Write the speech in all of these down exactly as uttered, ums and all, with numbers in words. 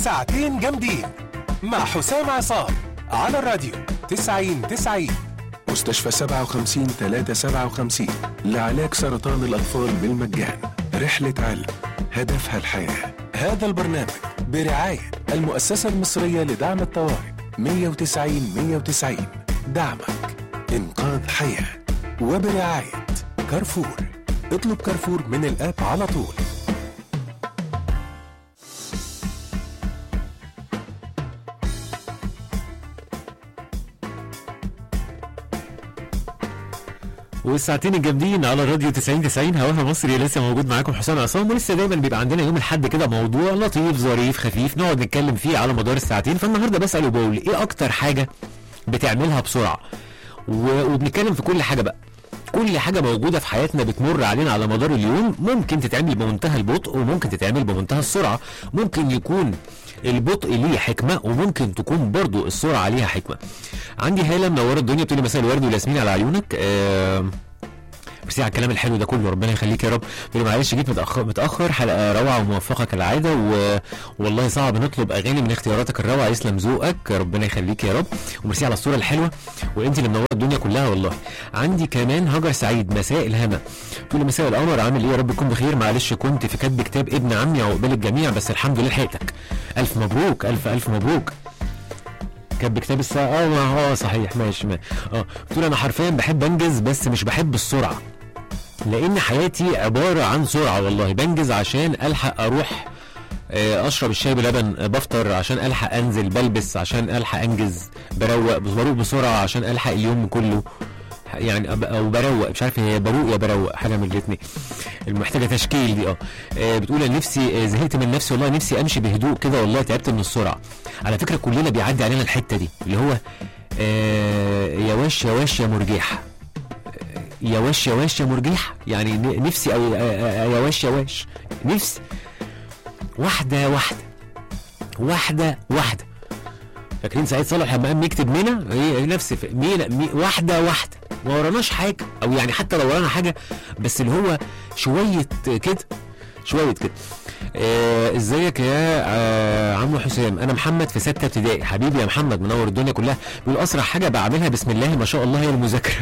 ساعتين جامدين مع حسام عصام على الراديو تسعين تسعين. مستشفى سبعة وخمسين ثلاثة سبعة وخمسين لعلاج سرطان الأطفال بالمجان. رحلة علم هدفها الحياة. هذا البرنامج برعاية المؤسسة المصرية لدعم الطوارئ مية وتسعين مية وتسعين. دعمك إنقاذ حياة. وبرعاية كارفور. اطلب كارفور من الآب على طول. والساعتين الجامدين على الراديو تسعين تسعين هواها مصري لسه موجود معاكم حسام عصام. ولسه دايما بيبقى عندنا يوم الحد كده موضوع لطيف ظريف خفيف نقعد نتكلم فيه على مدار الساعتين. فالنهارده بسأل وبقول ايه اكتر حاجه بتعملها بسرعه، وبنتكلم في كل حاجه بقى. كل حاجه موجوده في حياتنا بتمر علينا على مدار اليوم ممكن تتعمل بمنتهى البطء وممكن تتعمل بمنتهى السرعه. ممكن يكون البطء ليه حكمه وممكن تكون برضو السرعه ليها حكمه. عندي هاله منوره الدنيا بتقولي مساء الورد والياسمين على عيونك. آه ميرسي على الكلام الحلو ده كله، ربنا يخليك يا رب. تقولي معلش جيت متاخر متاخر حلقه روعه وموفقه كالعاده، و... والله صعب نطلب اغاني من اختياراتك الروعه، يسلم ذوقك ربنا يخليك يا رب. وميرسي على الصوره الحلوه وانت اللي منوره الدنيا كلها والله. عندي كمان هاجر سعيد مساء الهنا تقولي مساء القمر عامل ايه يا رب تكون بخير. معلش كنت في كتب كتاب ابن عمي عقبال الجميع بس الحمد لله لحقتك. الف مبروك الف الف مبروك. كتب كتاب الساعه اه اه صحيح ماشي ما. اه بتقول انا حرفيا بحب انجز بس مش بحب السرعه، لان حياتي عباره عن سرعه والله. بنجز عشان الحق اروح اشرب الشاي بلبن، بفطر عشان الحق انزل، بلبس عشان الحق انجز، بروق بروق بسرعه عشان الحق اليوم كله يعني، او بروق مش عارف هي بروق يا بروق حاجه من الاثنين المحتاجه تشكيل دي. اه بتقول انا نفسي زهقت من نفسي والله، نفسي امشي بهدوء كده والله، تعبت من السرعه. على فكره كلنا بيعدي علينا الحته دي اللي هو آه يا واش يا واش يا مرجيح، يا واش يا واش يا مرجيح يعني نفسي، او يا واش يا واش نفسي واحده واحده واحده واحده. فاكرين سعيد صالح لما قام يكتب مينا هي نفس مينا مي واحده واحده، ما وراناش حاجه، او يعني حتى لو ورانا حاجه بس اللي هو شويه كده شويه كده. آه ازيك يا آه عمو حسام، انا محمد في سته ابتدائي. حبيبي يا محمد منور الدنيا كلها. بيقول اسرع حاجه بعملها بسم الله ما شاء الله هي المذاكره.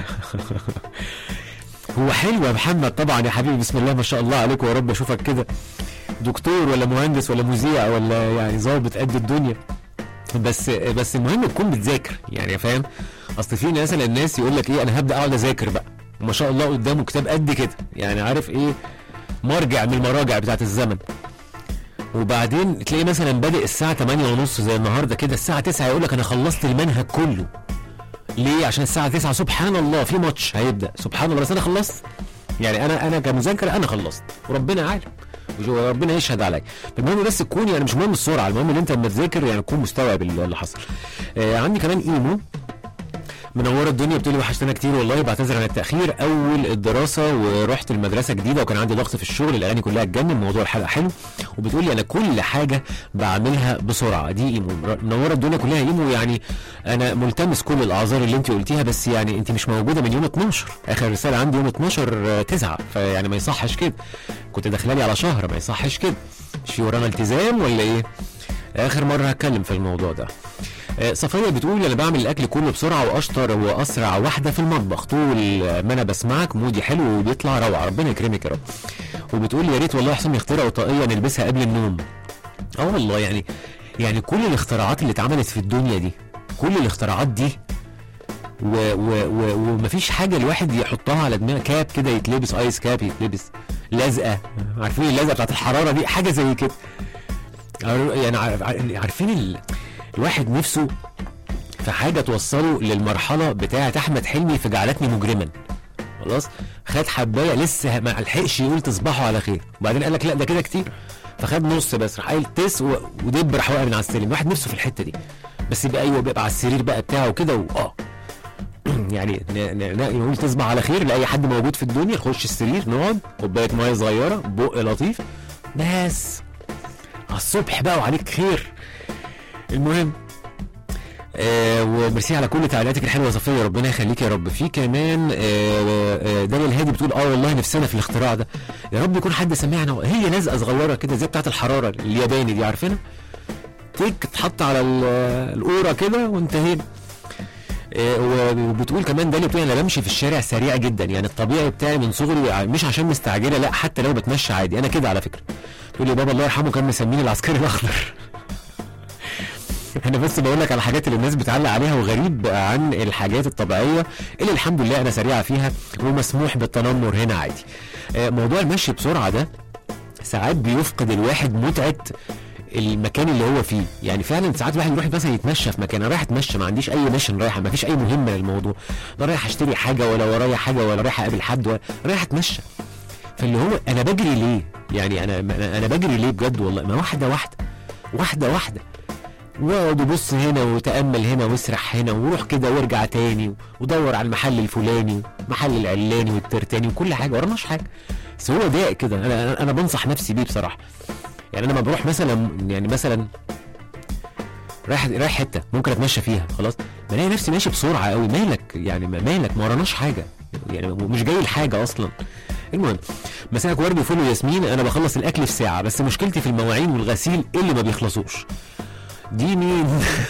هو حلو يا محمد طبعا يا حبيبي، بسم الله ما شاء الله عليك، ويا رب اشوفك كده دكتور ولا مهندس ولا مذيع ولا يعني ظابط قد الدنيا. بس بس المهم تكون بتذاكر يعني فاهم. اصل في ناس الناس يقول لك ايه انا هبدا اقعد اذاكر بقى وما شاء الله قدامه كتاب قد كده يعني عارف ايه مرجع من المراجع بتاعت الزمن، وبعدين تلاقي مثلا بادئ الساعه تمانية ونص زي النهارده كده، الساعه تسعة يقول لك انا خلصت المنهج كله. ليه؟ عشان الساعه تسعة سبحان الله في ماتش هيبدا سبحان الله، بس انا خلصت يعني انا انا كمذاكره انا خلصت وربنا عالم وربنا يشهد عليا. المهم بس تكون يعني مش مهم السرعه، المهم ان انت لما تذاكر يعني تكون مستوعب اللي حصل. آه عندي كمان ايمو منوره الدنيا بتقولي وحشتنا كتير والله، بعتذر عن التاخير، اول الدراسه ورحت المدرسه جديده وكان عندي ضغط في الشغل، الاغاني كلها اتجنن، موضوع الحلقه حلو. وبتقولي انا كل حاجه بعملها بسرعه. دي ايمو منوره الدنيا كلها. ايمو يعني انا ملتمس كل الاعذار اللي انت قلتيها، بس يعني انت مش موجوده من يوم اتناشر، اخر رساله عندي يوم اتناشر تسعة، فيعني ما يصحش كده، كنت داخلالي على شهر، ما يصحش كده. مش في ورانا التزام ولا ايه؟ اخر مره هتكلم في الموضوع ده. صفية بتقول انا بعمل الاكل كله بسرعه واشطر واسرع واحده في المطبخ، طول ما انا بسمعك مودي حلو وبيطلع روعه، ربنا يكرمك يا رب. وبتقول يا ريت والله يا حسام يخترعوا طاقيه نلبسها قبل النوم. اه والله يعني يعني كل الاختراعات اللي اتعملت في الدنيا دي، كل الاختراعات دي و و و ومفيش حاجه الواحد يحطها على دماغه، كاب كده يتلبس، ايس كاب يتلبس، لزقه عارفين اللزقه بتاعت الحراره دي، حاجه زي كده يعني عارفين ال... الواحد نفسه في حاجه توصله للمرحله بتاعه احمد حلمي في جعلتني مجرما. خلاص خد حبايه لسه ما لحقش يقول تصبحوا على خير، وبعدين قال لك لا ده كده كتير، فخد نص بس راح قايل تس ودب راح واقع من على السلم. الواحد نفسه في الحته دي بس يبقى ايوه بيبقى على السرير بقى بتاعه كده واه يعني نقول تصبح على خير لاي حد موجود في الدنيا، نخش السرير نقعد كوبايه ميه صغيره بق لطيف بس على الصبح بقى وعليك خير. المهم آه وميرسي على كل تعليقاتك الحلوه يا صفيه، ربنا يخليك يا رب. في كمان آه آه داليا الهادي بتقول اه والله نفسنا في الاختراع ده، يا رب يكون حد سمعنا. هي لزقه صغيره كده زي بتاعه الحراره الياباني دي عارفينها، تيك تحط على القوره كده وانتهينا. وبتقول كمان ده اللي بتقول انا بمشي في الشارع سريع جدا، يعني الطبيعي بتاعي من صغري مش عشان مستعجله، لا حتى لو بتمشى عادي انا كده على فكره. تقول لي بابا الله يرحمه كان مسميني العسكري الاخضر. انا بس بقول لك على الحاجات اللي الناس بتعلق عليها وغريب عن الحاجات الطبيعيه اللي الحمد لله انا سريعه فيها ومسموح بالتنمر هنا عادي. موضوع المشي بسرعه ده ساعات بيفقد الواحد متعه المكان اللي هو فيه، يعني فعلا ساعات الواحد يروح مثلا يتمشى في مكان، انا رايح اتمشى ما عنديش اي ميشن رايح، ما فيش اي مهمه للموضوع، لا رايح اشتري حاجه ولا ورايا حاجه ولا رايح اقابل حد ولا رايح اتمشى. فاللي هو انا بجري ليه؟ يعني انا انا بجري ليه بجد والله؟ ما واحده واحده واحده واحده، واقعد وبص هنا وتامل هنا واسرح هنا وروح كده وارجع تاني ودور على المحل الفلاني محل العلاني والترتاني وكل حاجه، وراناش حاجه. بس هو ده كده، انا انا بنصح نفسي بيه بصراحه. يعني انا لما بروح مثلا يعني مثلا رايح رايح حته ممكن اتمشى فيها خلاص بلاقي نفسي ماشي بسرعه قوي، مالك يعني مالك ما وراناش حاجه يعني مش جاي الحاجه اصلا. المهم مساك ورد وفل وياسمين، انا بخلص الاكل في ساعه بس مشكلتي في المواعين والغسيل اللي ما بيخلصوش. دي مين؟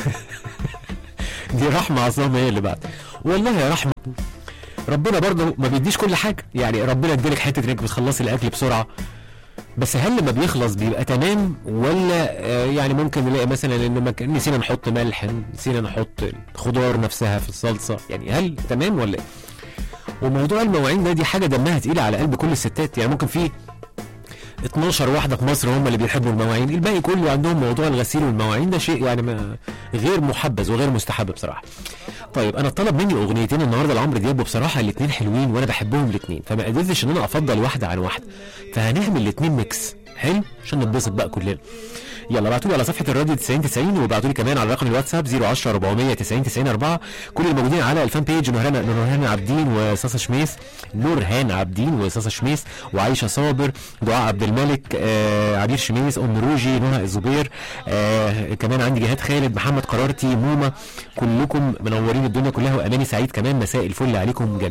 دي رحمه عصام هي اللي بعد. والله يا رحمه ربنا برضه ما بيديش كل حاجه، يعني ربنا اديلك حته انك بتخلصي الاكل بسرعه، بس هل لما بيخلص بيبقى تمام ولا آه يعني ممكن نلاقي مثلا ان نسينا نحط ملح، نسينا نحط خضار نفسها في الصلصه، يعني هل تمام ولا ايه؟ وموضوع المواعين ده دي حاجه دمها تقيله على قلب كل الستات، يعني ممكن في اتناشر واحده في مصر هم اللي بيحبوا المواعين، الباقي كله عندهم موضوع الغسيل والمواعين ده شيء يعني ما غير محبذ وغير مستحب بصراحه. طيب انا طلب مني اغنيتين النهارده لعمرو دياب، وبصراحه الاثنين حلوين وانا بحبهم الاثنين، فما قدرتش ان انا افضل واحده عن واحده، فهنعمل الاثنين ميكس حلو عشان نتبسط بقى كلنا. يلا ابعتوا لي على صفحه الراديو تسعين تسعين، وابعتوا لي كمان على رقم الواتساب صفر عشرة أربعمية تسعين تسعين أربعة. كل الموجودين على الفان بيج نورهان نورهان عابدين وصاصه شميس، نورهان عابدين وصاصه شميس وعايشه صابر، دعاء عبد الملك، آه عبير شميس، ام روجي، نهى الزبير، آه كمان عندي جهاد خالد، محمد قرارتي، موما، كلكم منورين الدنيا كلها، واماني سعيد كمان. مساء الفل عليكم جميعا.